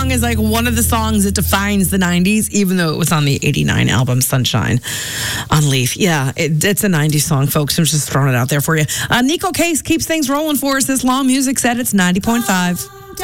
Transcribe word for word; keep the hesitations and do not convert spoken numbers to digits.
is like one of the songs that defines the nineties, even though it was on the eighty-nine album Sunshine on Leaf. Yeah, it, it's a nineties song, folks. I'm just throwing it out there for you. Uh, Nico Case keeps things rolling for us. This Law Music said it's ninety point five.